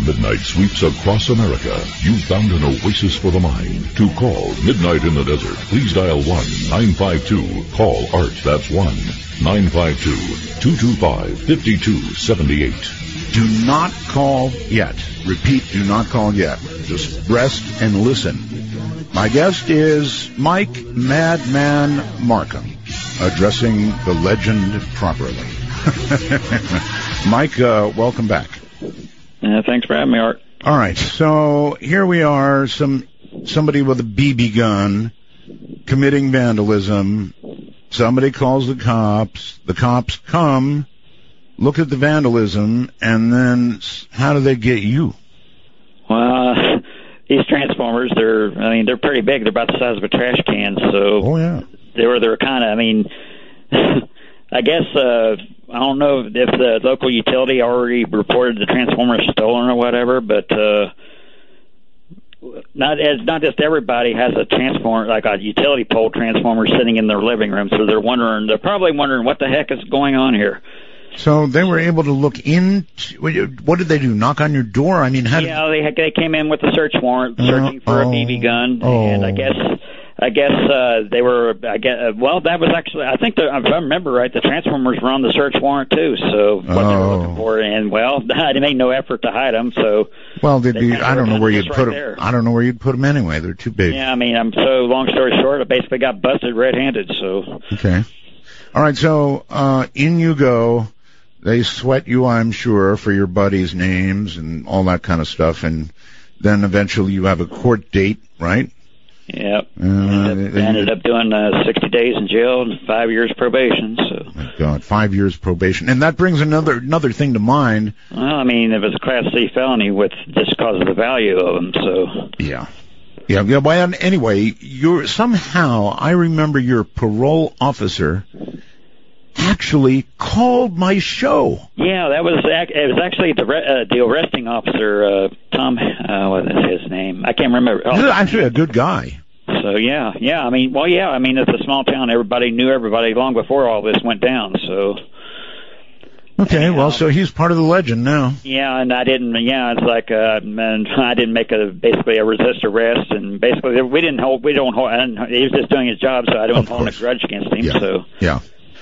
midnight sweeps across America, you've found an oasis for the mind. To call Midnight in the Desert, please dial 1-952-CALL-ART. That's 1-952-225-5278. Do not call yet. Repeat, do not call yet. Just rest and listen. My guest is Mike Madman Markham, addressing the legend properly. Mike, welcome back. Thanks for having me, Art. All right, so here we are, somebody with a BB gun committing vandalism. Somebody calls the cops come, look at the vandalism, and then how do they get you? Well, these transformers, they're pretty big. They're about the size of a trash can, so oh yeah, they're kind of, I guess, I don't know if the local utility already reported the transformer stolen or whatever, but not just everybody has a transformer, like a utility pole transformer sitting in their living room, so they're probably wondering what the heck is going on here. So they were able to look in. What did they do? Knock on your door? I mean, they came in with a search warrant searching for a BB gun, and I guess they were. Well, that was actually. I think if I remember right, the Transformers were on the search warrant too. So what they were looking for, and they made no effort to hide them. So I don't know where you'd put them. I don't know where you'd put them anyway. They're too big. Yeah, so long story short, I basically got busted red-handed. So okay, all right. So in you go. They sweat you, I'm sure, for your buddies' names and all that kind of stuff, and then eventually you have a court date, right? Yep. Ended up doing 60 days in jail and 5 years probation. So. Oh my God, 5 years probation, and that brings another thing to mind. Well, it was a Class C felony just because of the value of them. So. Yeah. Well, anyway, I remember your parole officer actually called my show. Yeah, it was actually the arresting officer, Tom. What is his name? I can't remember. He's actually a good guy. So yeah. It's a small town. Everybody knew everybody long before all this went down. So. Okay, well, so he's part of the legend now. Yeah, and I didn't. Yeah, it's like I didn't make basically a resist arrest, and basically we don't hold. He was just doing his job, so I don't hold a grudge against him. Yeah. So. Yeah.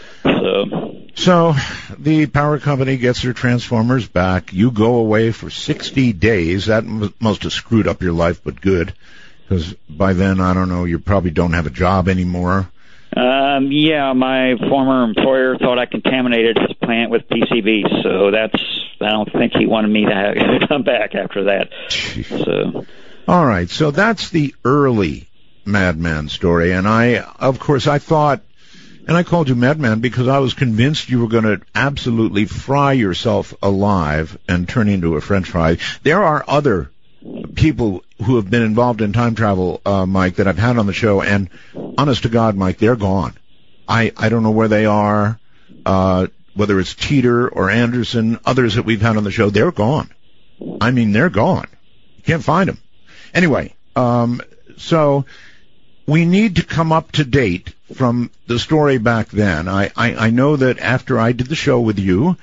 So the power company gets their transformers back. You go away for 60 days. That must have screwed up your life, but good, because by then, I don't know, you probably don't have a job anymore. Yeah, my former employer thought I contaminated his plant with PCBs, so I don't think he wanted me to come back after that. So. All right, so that's the early Madman story, and I thought. And I called you Madman because I was convinced you were going to absolutely fry yourself alive and turn into a French fry. There are other people who have been involved in time travel, Mike, that I've had on the show, and honest to God, Mike, they're gone. I don't know where they are, whether it's Teeter or Anderson, others that we've had on the show, they're gone. They're gone. You can't find them. Anyway, so we need to come up to date from the story back then. I know that after I did the show with you,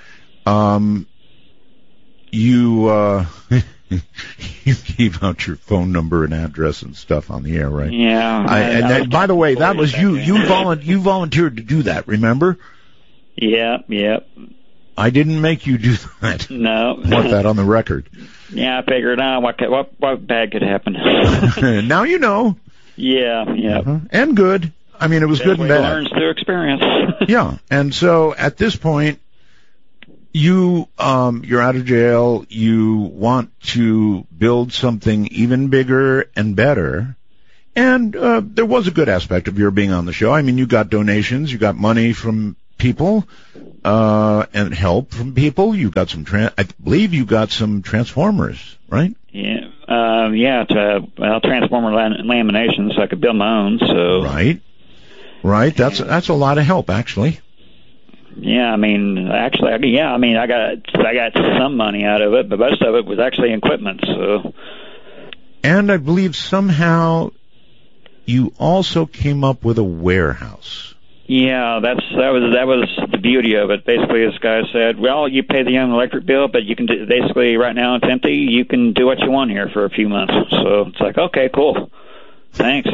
you gave out your phone number and address and stuff on the air, right? Yeah. By the way, that was you. You volunteered to do that, remember? Yeah. I didn't make you do that. No. I want that on the record. Yeah, I figured out what bad could happen. Now you know. Yeah. Uh-huh. And good. It was good and bad. Learns through experience. Yeah, and so at this point, you're out of jail. You want to build something even bigger and better. And there was a good aspect of your being on the show. You got donations, you got money from people, and help from people. You got I believe you got some transformers, right? Yeah. Transformer laminations, so I could build my own. So. Right. That's a lot of help, actually. Yeah, I got some money out of it, but most of it was actually equipment. So. And I believe somehow you also came up with a warehouse. Yeah, that was the beauty of it. Basically, this guy said, "Well, you pay the young electric bill, but you can do, basically right now it's empty. You can do what you want here for a few months." So it's like, okay, cool, thanks.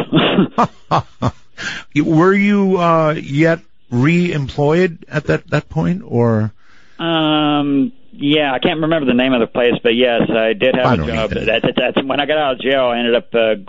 Were you yet re-employed at that point, or? Yeah, I can't remember the name of the place, but yes, I did have a job. That's when I got out of jail. I ended up,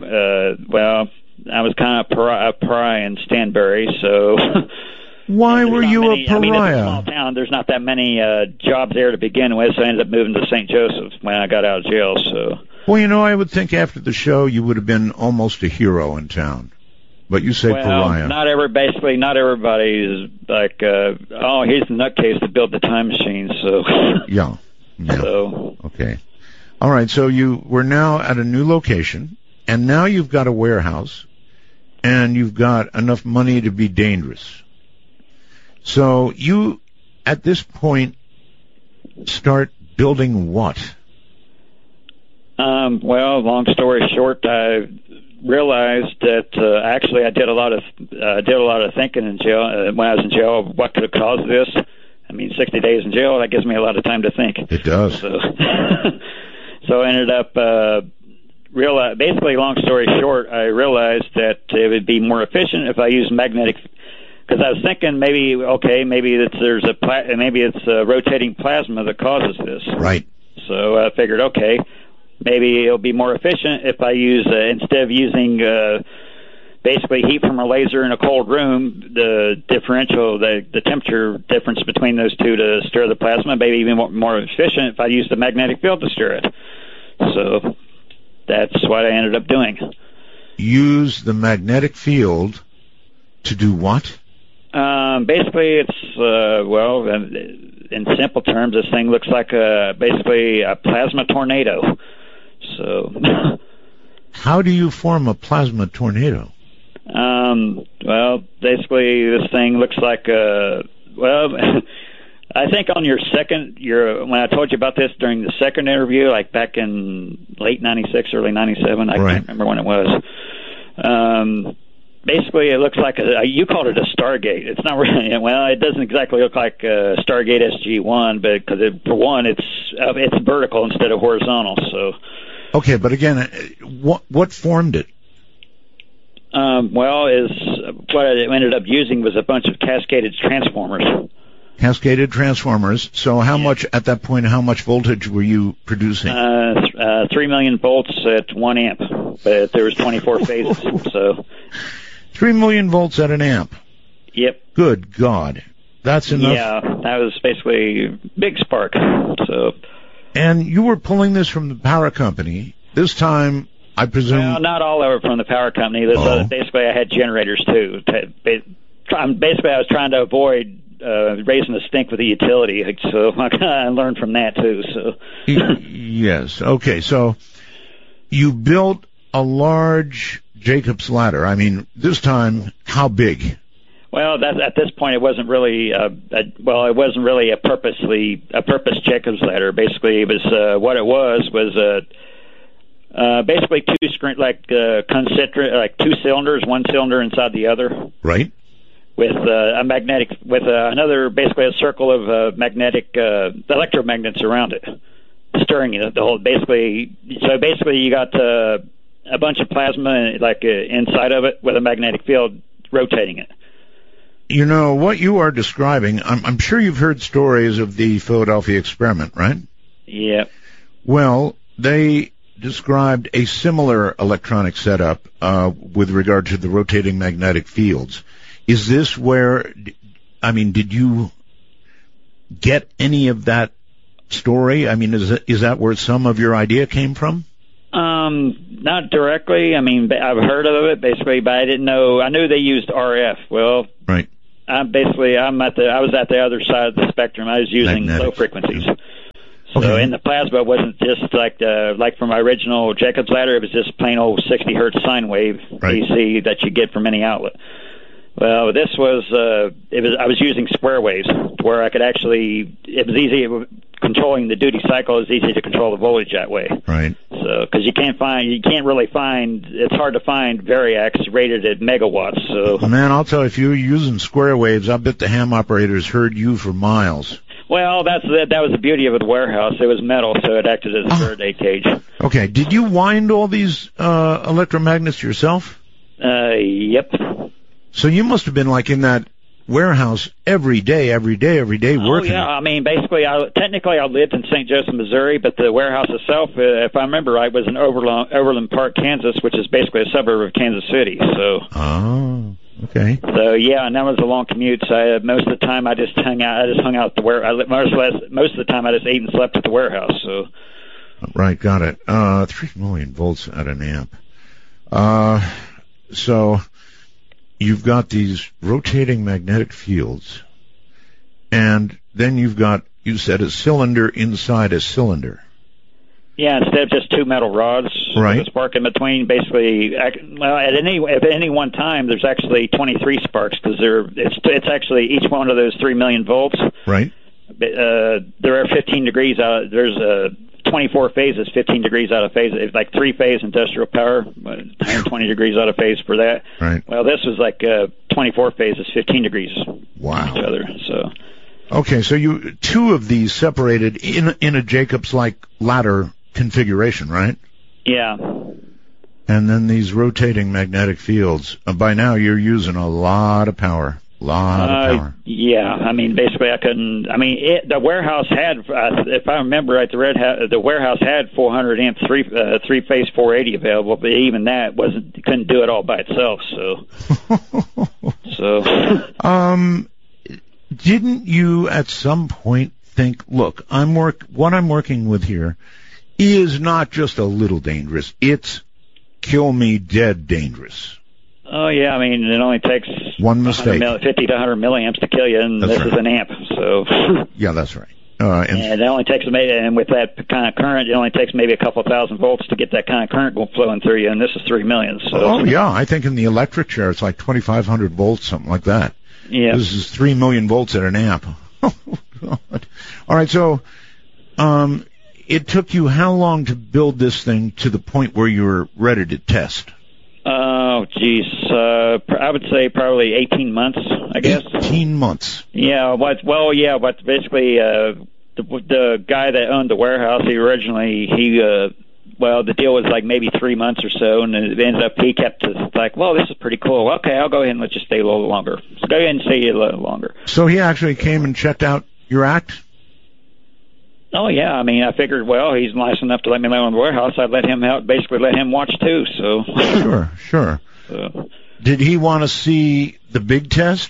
I was kind of a pariah in Stanbury, so. Why were you a pariah? I mean, it's a small town. There's not that many jobs there to begin with, so I ended up moving to St. Joseph when I got out of jail. So. Well, I would think after the show you would have been almost a hero in town. But you say pariah. Not everybody is like, he's the nutcase that built the time machine, so. Yeah. So. Okay. All right, so you were now at a new location, and now you've got a warehouse, and you've got enough money to be dangerous. So you, at this point, start building what? Long story short, I realized that actually I did a lot of thinking in jail when I was in jail. What could have caused this? I mean, 60 days in jail, that gives me a lot of time to think. It does. So, so I ended up basically, long story short, I realized that it would be more efficient if I used magnetic. Because I was thinking maybe it's rotating plasma that causes this. Right. So I figured, okay, maybe it'll be more efficient if I use, instead of using basically heat from a laser in a cold room, the differential, the temperature difference between those two to stir the plasma, maybe even more efficient if I use the magnetic field to stir it. So that's what I ended up doing. Use the magnetic field to do what? Basically, it's, in simple terms, this thing looks like basically a plasma tornado. So, how do you form a plasma tornado? Basically, this thing looks like I think on when I told you about this during the second interview, like back in late 96, early 97, I can't remember when it was. Basically, it looks like you called it a Stargate. It's not really, it doesn't exactly look like Stargate SG-1, but because it's vertical instead of horizontal. So. Okay, but again, what formed it? What I ended up using was a bunch of cascaded transformers. Cascaded transformers. So how much, at that point, how much voltage were you producing? 3 million volts at 1 amp, but there was 24 phases, so. 3 million volts at an amp. Yep. Good God. That's enough. Yeah, that was basically big spark. So. And you were pulling this from the power company. This time, I presume. Well, not all of it from the power company. Basically, I had generators too. Basically, I was trying to avoid raising the stink with the utility, so I learned from that too. So. Yes. Okay. So you built a large Jacob's ladder. I mean, this time, how big? Well, at this point, it wasn't really a purpose Jacob's ladder. Basically, it was what it was basically concentric, like two cylinders, one cylinder inside the other. Right. With another, basically a circle of electromagnets around it, stirring it. The whole basically you got a bunch of plasma inside of it with a magnetic field rotating it. You know, what you are describing, I'm sure you've heard stories of the Philadelphia experiment, right? Yeah. Well, they described a similar electronic setup with regard to the rotating magnetic fields. Is this where, did you get any of that story? I mean, is that where some of your idea came from? Not directly. I mean, I've heard of it basically, but I didn't know. I knew they used RF. Well, right. I was at the other side of the spectrum. I was using low frequencies. So okay. in the plasma, it wasn't just like for my original Jacob's ladder. It was just plain old 60 hertz sine wave AC that you get from any outlet. Well, this was I was using square waves where I could actually. It was easy controlling the duty cycle. It was easy to control the voltage that way. Right. So because you can't really find. It's hard to find Variacs rated at megawatts. So man, I'll tell you, if you were using square waves, I bet the ham operators heard you for miles. Well, that was the beauty of the warehouse. It was metal, so it acted as a Faraday cage. Okay. Did you wind all these electromagnets yourself? Yep. So you must have been like in that warehouse every day working. Oh, yeah. I mean, basically, technically I lived in St. Joseph, Missouri, but the warehouse itself, if I remember right, was in Overland Park, Kansas, which is basically a suburb of Kansas City. So. Oh. Okay. So yeah, and that was a long commute. So most of the time I just hung out. At the warehouse. Most of the time I just ate and slept at the warehouse. So. Right, got it. 3 million volts at an amp. So you've got these rotating magnetic fields, and then you said a cylinder inside a cylinder. Yeah, instead of just two metal rods, right. With a spark in between. Basically, well, at any one time, there's actually 23 sparks because it's actually each one of those 3 million volts. Right. There are 15 degrees out. There's 24 phases, 15 degrees out of phase. It's like 3-phase industrial power, 120 degrees out of phase for that. Right. Well, this was like 24 phases, 15 degrees. Wow. Each other. So. Okay, so two of these separated in a Jacobs-like ladder configuration, right? Yeah. And then these rotating magnetic fields. By now, you're using a lot of power. Yeah, I mean, basically, I couldn't. I mean, the warehouse had, if I remember right, the warehouse had 400 amp three-phase 480 available, but even that couldn't do it all by itself. So. Didn't you at some point think, look, what I'm working with here is not just a little dangerous; it's kill me dead dangerous. Oh yeah, I mean it only takes one mistake, 50 to 100 milliamps to kill you, and that's this right. is an amp. So yeah, that's right. And it only takes and with that kind of current, it only takes maybe a couple thousand volts to get that kind of current flowing through you, and this is 3 million. So. Oh yeah, I think in the electric chair it's like 2,500 volts, something like that. Yeah. This is 3 million volts at an amp. Oh God. All right, so it took you how long to build this thing to the point where you were ready to test? Oh, geez. I would say probably 18 months, I guess. 18 months. Yeah, but basically, the guy that owned the warehouse, the deal was like maybe 3 months or so, and it ended up he kept like, well, this is pretty cool. Okay, I'll go ahead and let you stay a little longer. So go ahead and stay a little longer. So he actually came and checked out your act? Oh, yeah. I mean, I figured, well, he's nice enough to let me live in the warehouse. I'd let him out, basically let him watch too, so. Sure. Did he want to see the big test?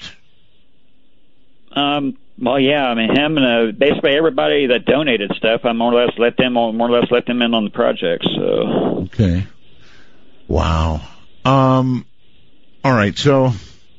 Well, yeah. I mean, him and basically everybody that donated stuff, I more or less let them in on the project, so. Okay. Wow. All right, so.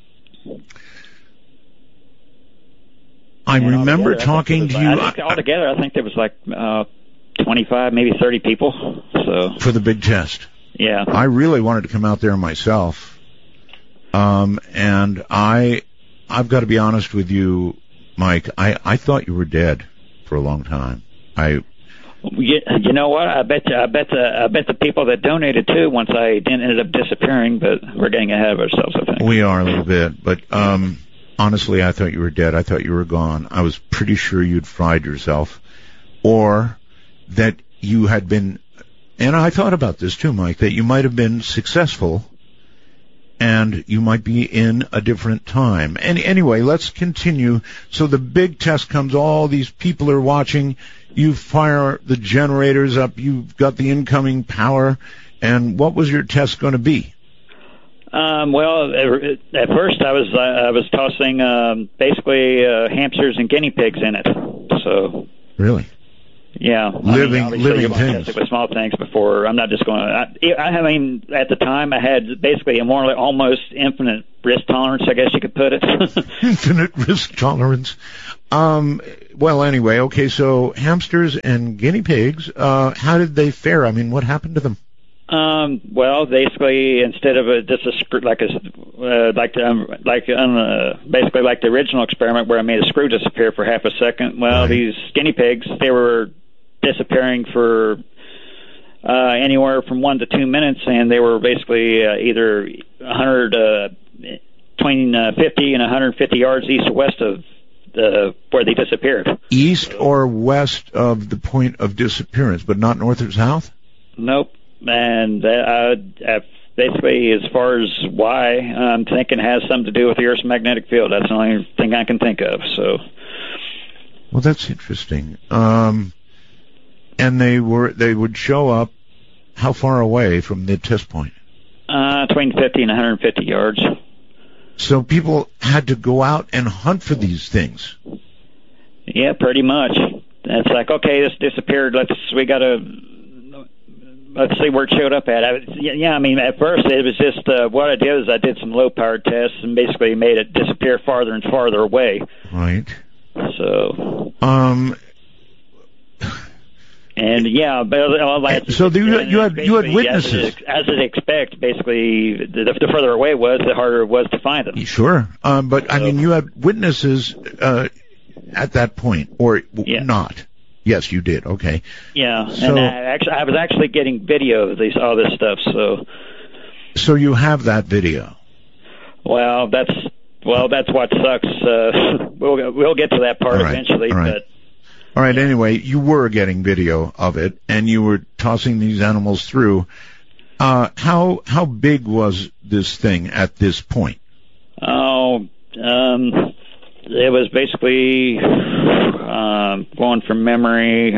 I remember talking to you. Altogether, I think there was like 25, maybe 30 people. So for the big test. Yeah. I really wanted to come out there myself. And I've got to be honest with you, Mike. I thought you were dead for a long time. You know what? I bet the people that donated too. Once I ended up disappearing, but we're getting ahead of ourselves. I think we are a little bit, but honestly, I thought you were dead. I thought you were gone. I was pretty sure you'd fried yourself, or that you had been. And I thought about this too, Mike. That you might have been successful, and you might be in a different time. And anyway, let's continue. So the big test comes. All these people are watching. You fire the generators up. You've got the incoming power. And what was your test going to be? Well, at first I was tossing basically hamsters and guinea pigs in it. So really, yeah, living things. With small things before. I'm not just going to. I mean, at the time I had basically a more almost infinite risk tolerance. I guess you could put it. Infinite risk tolerance. Well, anyway, okay. So hamsters and guinea pigs. How did they fare? I mean, what happened to them? Well, basically, instead of basically like the original experiment where I made a screw disappear for half a second. Well, These guinea pigs, they were disappearing for anywhere from 1 to 2 minutes, and they were basically either between 50 and 150 yards east or west of where they disappeared. East or west of the point of disappearance, but not north or south? Nope. And basically, as far as why, I'm thinking it has something to do with the Earth's magnetic field. That's the only thing I can think of. So. Well, that's interesting. And they would show up how far away from the test point? Between 50 and 150 yards. So people had to go out and hunt for these things. Yeah, pretty much. It's like, okay, this disappeared. Let's see where it showed up at. I mean, at first it was just what I did is I did some low power tests and basically made it disappear farther and farther away. Right. So. And yeah, but so you had witnesses. As it expect, basically, the further away it was, the harder it was to find them. Sure, but I mean, you had witnesses at that point, or not? Yes, you did. Okay. Yeah, so, and I was actually getting video of all this stuff. So you have that video. Well, that's what sucks. We'll get to that part eventually, but. All right, anyway, you were getting video of it, and you were tossing these animals through. How big was this thing at this point? It was basically, going from memory,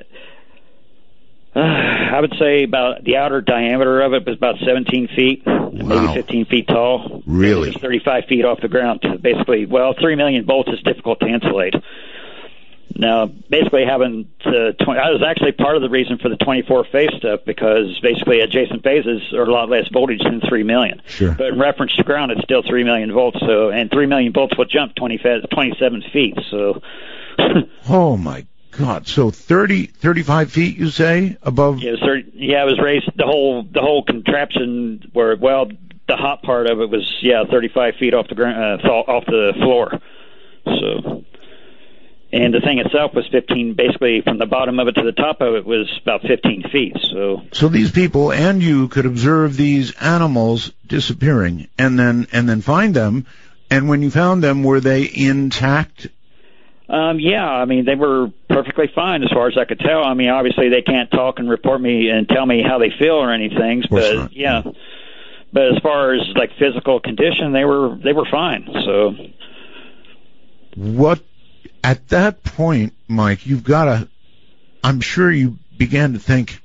I would say about the outer diameter of it was about 17 feet, maybe 15 feet tall. Really? It was 35 feet off the ground. Basically, 3 million volts is difficult to insulate. Now, basically having I was actually part of the reason for the 24-phase stuff, because basically adjacent phases are a lot less voltage than 3 million. Sure. But in reference to ground, it's still 3 million volts. So, and 3 million volts will jump 27 feet. So. Oh my God! So 35 feet, you say, above? Yeah, it was raised. The whole contraption, the hot part of it was 35 feet off the ground, off the floor. So. And the thing itself was 15, basically from the bottom of it to the top of it was about 15 feet. So these people and you could observe these animals disappearing and then find them. And when you found them, were they intact? Yeah, I mean, they were perfectly fine as far as I could tell. I mean, obviously they can't talk and report me and tell me how they feel or anything, but yeah. But as far as like physical condition, they were fine. So what? At that point, Mike, I'm sure you began to think,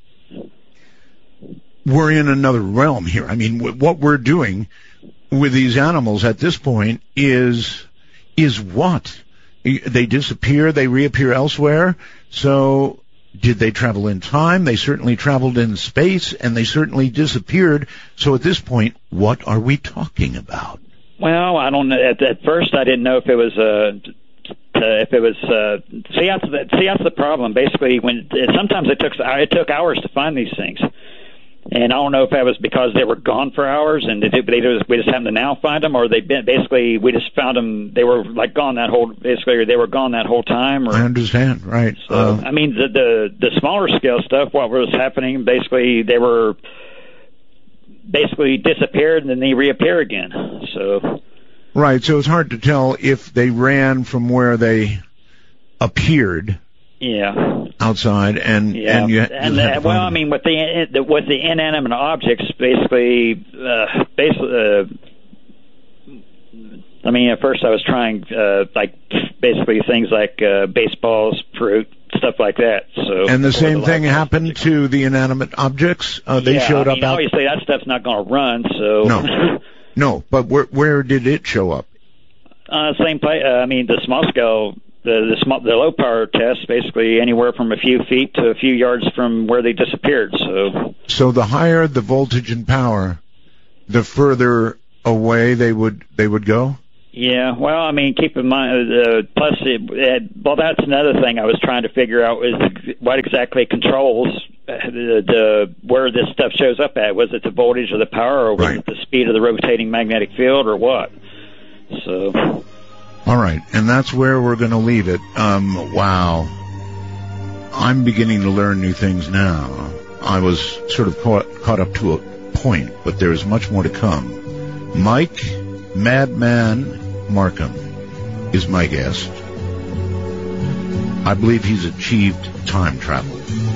we're in another realm here. I mean, what we're doing with these animals at this point is what? They disappear, they reappear elsewhere. So did they travel in time? They certainly traveled in space, and they certainly disappeared. So at this point, what are we talking about? Well, I don't know. At first, I didn't know if it was that's the problem. Basically, sometimes it took hours to find these things, and I don't know if that was because they were gone for hours and we just happened to now find them, or we just found them. They were like gone that whole time. Or, I understand, right? So, I mean, the smaller scale stuff. What was happening? Basically, they were disappeared and then they reappear again. So. Right, so it's hard to tell if they ran from where they appeared, outside, I mean, with the inanimate objects, basically, I mean, at first I was trying basically things like baseballs, fruit, stuff like that. So, and the same thing happened to the inanimate objects. They showed up. Obviously, that stuff's not going to run. So no. No, but where did it show up? Same place. I mean, the small scale, the low power tests, basically anywhere from a few feet to a few yards from where they disappeared. So the higher the voltage and power, the further away they would go. Yeah. Well, I mean, keep in mind. Plus, that's another thing I was trying to figure out is what exactly controls where this stuff shows up at. Was it the voltage or the power, or was it the speed of the rotating magnetic field, or what? So. All right, and that's where we're going to leave it. Wow. I'm beginning to learn new things now. I was sort of caught up to a point, but there is much more to come. Mike Madman Markham is my guest. I believe he's achieved time travel.